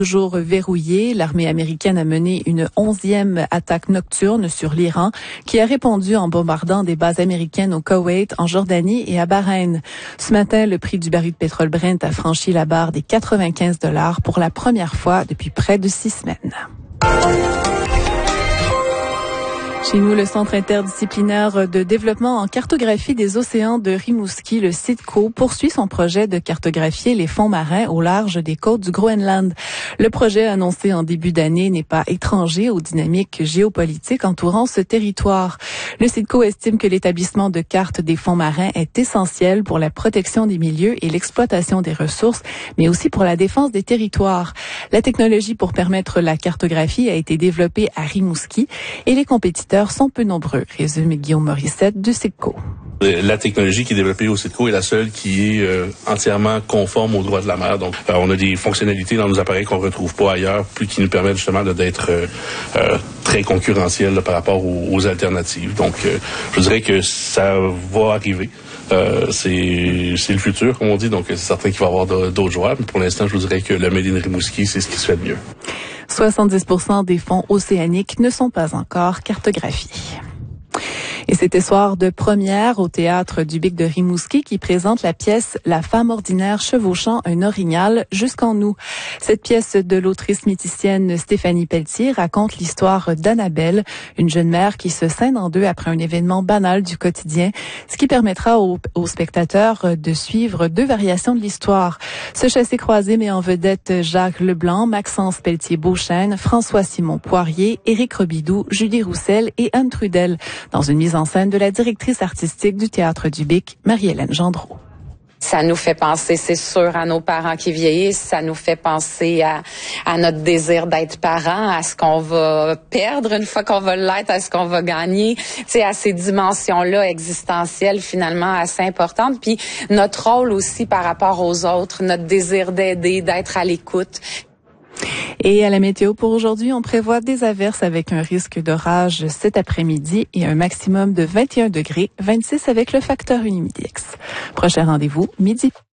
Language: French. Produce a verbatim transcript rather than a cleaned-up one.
Toujours verrouillé, l'armée américaine a mené une onzième attaque nocturne sur l'Iran qui a répondu en bombardant des bases américaines au Koweït, en Jordanie et à Bahreïn. Ce matin, le prix du baril de pétrole Brent a franchi la barre des quatre-vingt-quinze dollars pour la première fois depuis près de six semaines. Chez nous, le Centre interdisciplinaire de développement en cartographie des océans de Rimouski, le CIDCO, poursuit son projet de cartographier les fonds marins au large des côtes du Groenland. Le projet annoncé en début d'année n'est pas étranger aux dynamiques géopolitiques entourant ce territoire. Le CIDCO estime que l'établissement de cartes des fonds marins est essentiel pour la protection des milieux et l'exploitation des ressources, mais aussi pour la défense des territoires. La technologie pour permettre la cartographie a été développée à Rimouski et les compétiteurs sont peu nombreux, résume Guillaume Morissette du CIDCO. La technologie qui est développée au CIDCO est la seule qui est euh, entièrement conforme aux droits de la mer. Donc, euh, on a des fonctionnalités dans nos appareils qu'on retrouve pas ailleurs, plus qui nous permettent justement de, d'être euh, euh, très concurrentiels là, par rapport aux, aux alternatives. Donc, euh, je dirais que ça va arriver. Euh, c'est, c'est le futur, comme on dit. Donc, c'est certain qu'il va y avoir d'autres joueurs. Mais pour l'instant, je vous dirais que le Made in Rimouski, c'est ce qui se fait de mieux. soixante-dix pour cent des fonds océaniques ne sont pas encore cartographiés. Et c'était soir de première au Théâtre du Bic de Rimouski qui présente la pièce « La femme ordinaire chevauchant un orignal jusqu'en nous ». Cette pièce de l'autrice mythicienne Stéphanie Pelletier raconte l'histoire d'Annabelle, une jeune mère qui se scinde en deux après un événement banal du quotidien, ce qui permettra aux, aux spectateurs de suivre deux variations de l'histoire. Ce chassé-croisé met en vedette Jacques Leblanc, Maxence Pelletier-Beauchesne, François-Simon Poirier, Éric Robidoux, Julie Roussel et Anne Trudel, dans une mise en scène de la directrice artistique du Théâtre du Bic, Marie-Hélène Gendreau. Ça nous fait penser, c'est sûr, à nos parents qui vieillissent. Ça nous fait penser à, à notre désir d'être parents, à ce qu'on va perdre une fois qu'on va l'être, à ce qu'on va gagner. Tu sais, à ces dimensions-là existentielles, finalement, assez importantes. Puis notre rôle aussi par rapport aux autres, notre désir d'aider, d'être à l'écoute. Et à la météo pour aujourd'hui, on prévoit des averses avec un risque d'orage cet après-midi et un maximum de vingt et un degrés, vingt-six avec le facteur Humidex. Prochain rendez-vous, midi.